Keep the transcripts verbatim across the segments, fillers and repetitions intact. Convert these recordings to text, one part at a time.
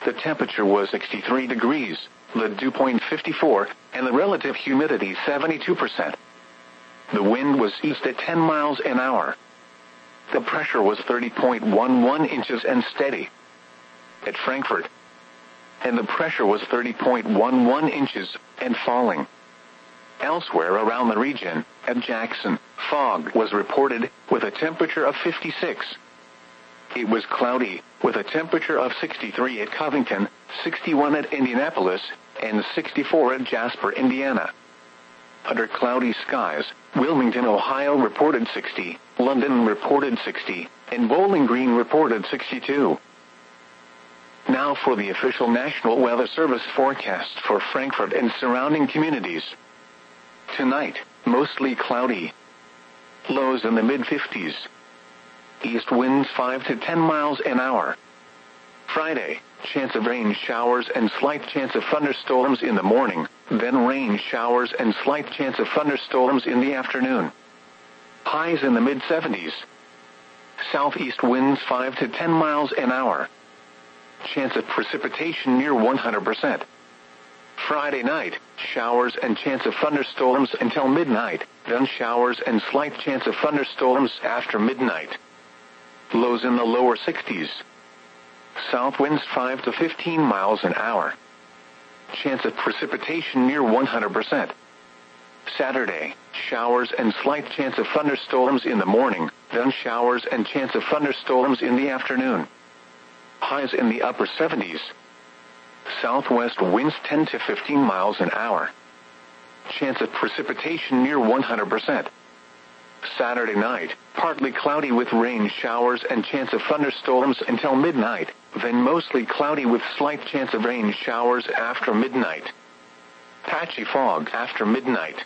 The temperature was sixty-three degrees, the dew point fifty-four, and the relative humidity seventy-two percent. The wind was east at ten miles an hour. The pressure was thirty point one one inches and steady. At Frankfurt. And the pressure was thirty point one one inches and falling. Elsewhere around the region, at Jackson, fog was reported, with a temperature of fifty-six. It was cloudy, with a temperature of sixty-three at Covington, sixty-one at Indianapolis, and sixty-four at Jasper, Indiana. Under cloudy skies, Wilmington, Ohio reported sixty, London reported sixty, and Bowling Green reported sixty-two. Now for the official National Weather Service forecast for Frankfurt and surrounding communities. Tonight, mostly cloudy. Lows in the mid-fifties. East winds five to ten miles an hour. Friday, chance of rain showers and slight chance of thunderstorms in the morning, then rain showers and slight chance of thunderstorms in the afternoon. Highs in the mid-seventies. Southeast winds five to ten miles an hour. Chance of precipitation near one hundred percent. Friday night, showers and chance of thunderstorms until midnight, then showers and slight chance of thunderstorms after midnight. Lows in the lower sixties. South winds five to fifteen miles an hour. Chance of precipitation near one hundred percent. Saturday, showers and slight chance of thunderstorms in the morning, then showers and chance of thunderstorms in the afternoon. Highs in the upper seventies. Southwest winds ten to fifteen miles an hour. Chance of precipitation near one hundred percent. Saturday night, partly cloudy with rain showers and chance of thunderstorms until midnight, then mostly cloudy with slight chance of rain showers after midnight. Patchy fog after midnight.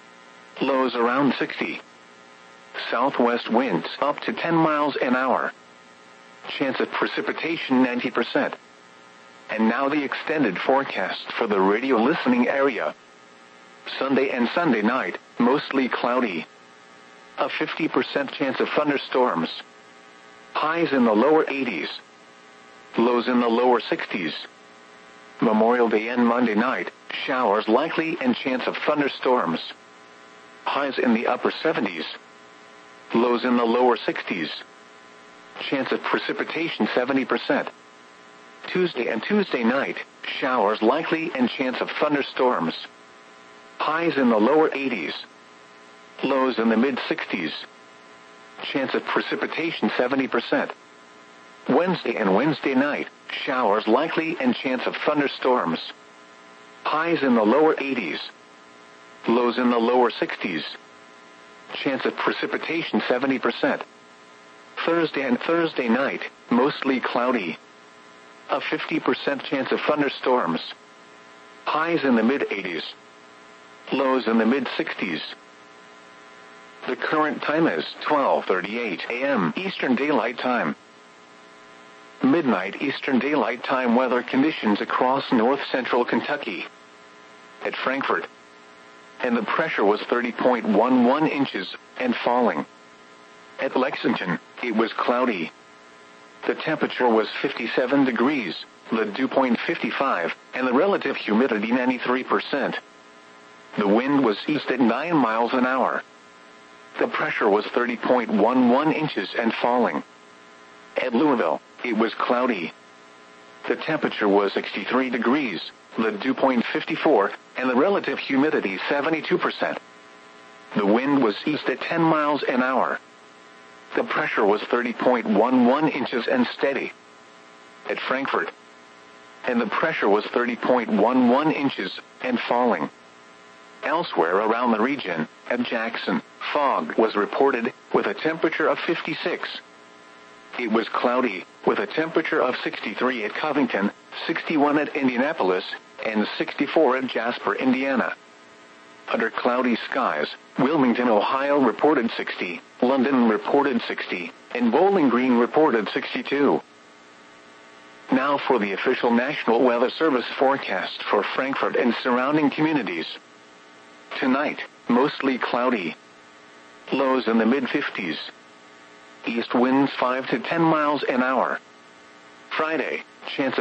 Lows around sixty. Southwest winds up to ten miles an hour. Chance of precipitation ninety percent. And now the extended forecast for the radio listening area. Sunday and Sunday night, mostly cloudy. A fifty percent chance of thunderstorms. Highs in the lower eighties. Lows in the lower sixties. Memorial Day and Monday night, showers likely and chance of thunderstorms. Highs in the upper seventies. Lows in the lower sixties. Chance of precipitation seventy percent. Tuesday and Tuesday night, showers likely and chance of thunderstorms. Highs in the lower eighties. Lows in the mid-sixties. Chance of precipitation seventy percent. Wednesday and Wednesday night, showers likely and chance of thunderstorms. Highs in the lower eighties. Lows in the lower sixties. Chance of precipitation seventy percent. Thursday and Thursday night, mostly cloudy. A fifty percent chance of thunderstorms. Highs in the mid-eighties. Lows in the mid-sixties. The current time is twelve thirty-eight a m Eastern Daylight Time. Midnight Eastern Daylight Time weather conditions across north-central Kentucky. At Frankfurt. And the pressure was thirty point one one inches and falling. At Lexington, it was cloudy. The temperature was fifty-seven degrees, the dew point fifty-five, and the relative humidity ninety-three percent. The wind was east at nine miles an hour. The pressure was thirty point one one inches and falling. At Louisville, it was cloudy. The temperature was sixty-three degrees, the dew point fifty-four, and the relative humidity seventy-two percent. The wind was east at ten miles an hour. The pressure was thirty point one one inches and steady. At Frankfurt. And the pressure was thirty point one one inches and falling. Elsewhere around the region, at Jackson, fog was reported, with a temperature of fifty-six. It was cloudy, with a temperature of sixty-three at Covington, sixty-one at Indianapolis, and sixty-four at Jasper, Indiana. Under cloudy skies, Wilmington, Ohio reported sixty, London reported sixty, and Bowling Green reported sixty-two. Now for the official National Weather Service forecast for Frankfurt and surrounding communities. Tonight, mostly cloudy. Lows in the mid-fifties. East winds five to ten miles an hour. Friday, chance of